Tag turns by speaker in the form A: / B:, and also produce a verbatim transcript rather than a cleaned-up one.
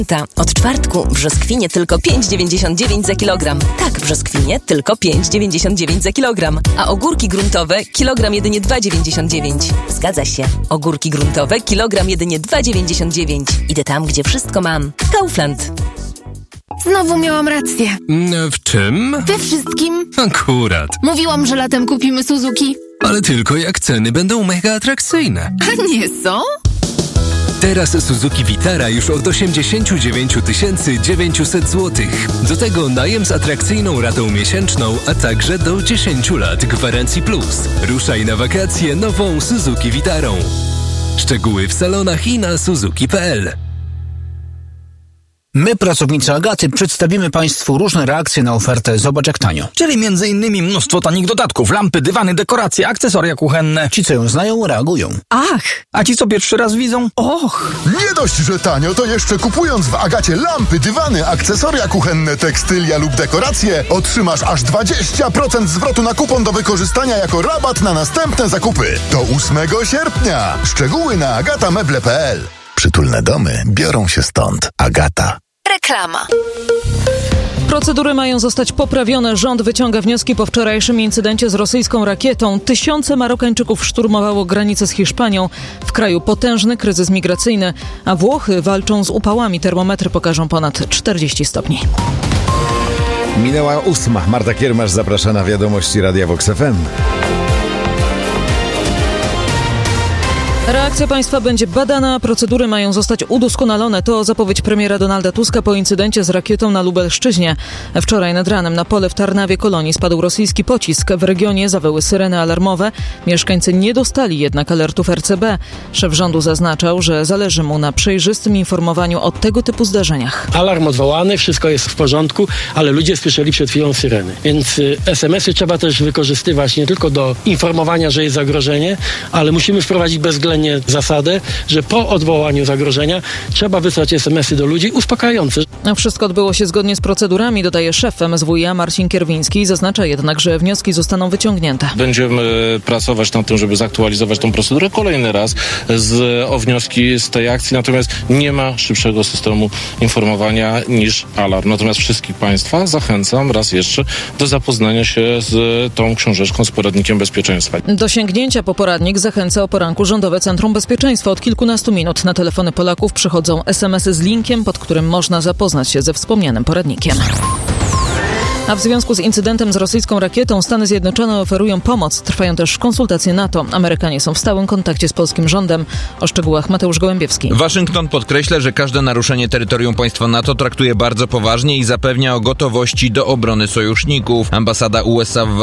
A: Od czwartku brzoskwinie tylko pięć dziewięćdziesiąt dziewięć za kilogram. Tak, brzoskwinie tylko pięć dziewięćdziesiąt dziewięć za kilogram. A ogórki gruntowe kilogram jedynie dwa dziewięćdziesiąt dziewięć. Zgadza się. Ogórki gruntowe kilogram jedynie dwa dziewięćdziesiąt dziewięć. Idę tam, gdzie wszystko mam. Kaufland.
B: Znowu miałam rację.
C: W czym?
B: We wszystkim.
C: Akurat.
B: Mówiłam, że latem kupimy Suzuki.
C: Ale tylko jak ceny będą mega atrakcyjne.
B: A nie są?
C: Teraz Suzuki Vitara już od osiemdziesiąt dziewięć tysięcy dziewięćset złotych. Do tego najem z atrakcyjną ratą miesięczną, a także do dziesięć lat gwarancji plus. Ruszaj na wakacje nową Suzuki Vitarą. Szczegóły w salonach i na suzuki kropka p l.
D: My, pracownicy Agaty, przedstawimy Państwu różne reakcje na ofertę Zobacz jak tanio.
E: Czyli między innymi mnóstwo tanich dodatków, lampy, dywany, dekoracje, akcesoria kuchenne.
D: Ci, co ją znają, reagują.
E: Ach! A ci, co pierwszy raz widzą? Och!
F: Nie dość, że tanio, to jeszcze kupując w Agacie lampy, dywany, akcesoria kuchenne, tekstylia lub dekoracje, otrzymasz aż dwadzieścia procent zwrotu na kupon do wykorzystania jako rabat na następne zakupy. Do ósmego sierpnia. Szczegóły na agata meble kropka p l. Przytulne domy biorą się stąd. Agata.
B: Reklama.
G: Procedury mają zostać poprawione. Rząd wyciąga wnioski po wczorajszym incydencie z rosyjską rakietą. Tysiące Marokańczyków szturmowało granicę z Hiszpanią. W kraju potężny kryzys migracyjny, a Włochy walczą z upałami. Termometry pokażą ponad czterdzieści stopni.
H: Minęła ósma. Marta Kiermasz zaprasza na wiadomości Radia Vox F M.
G: Reakcja państwa będzie badana, procedury mają zostać udoskonalone. To zapowiedź premiera Donalda Tuska po incydencie z rakietą na Lubelszczyźnie. Wczoraj nad ranem na pole w Tarnawie Kolonii spadł rosyjski pocisk. W regionie zawyły syreny alarmowe. Mieszkańcy nie dostali jednak alertów R C B. Szef rządu zaznaczał, że zależy mu na przejrzystym informowaniu o tego typu zdarzeniach.
I: Alarm odwołany, wszystko jest w porządku, ale ludzie słyszeli przed chwilą syreny. Więc y, es em esy trzeba też wykorzystywać nie tylko do informowania, że jest zagrożenie, ale musimy wprowadzić bezwzględnie zasadę, że po odwołaniu zagrożenia trzeba wysłać es em esy do ludzi uspokajające.
G: Wszystko odbyło się zgodnie z procedurami, dodaje szef em es w i a Marcin Kierwiński. Zaznacza jednak, że wnioski zostaną wyciągnięte.
J: Będziemy pracować nad tym, żeby zaktualizować tą procedurę kolejny raz z, o wnioski z tej akcji, natomiast nie ma szybszego systemu informowania niż alarm. Natomiast wszystkich Państwa zachęcam raz jeszcze do zapoznania się z tą książeczką, z poradnikiem bezpieczeństwa.
G: Do sięgnięcia po poradnik zachęca o poranku Rządowe Centrum Bezpieczeństwa. Od kilkunastu minut na telefony Polaków przychodzą es em esy z linkiem, pod którym można zapoznać się ze wspomnianym poradnikiem. A w związku z incydentem z rosyjską rakietą Stany Zjednoczone oferują pomoc. Trwają też konsultacje NATO. Amerykanie są w stałym kontakcie z polskim rządem. O szczegółach Mateusz Gołębiewski.
K: Waszyngton podkreśla, że każde naruszenie terytorium państwa NATO traktuje bardzo poważnie i zapewnia o gotowości do obrony sojuszników. Ambasada U S A w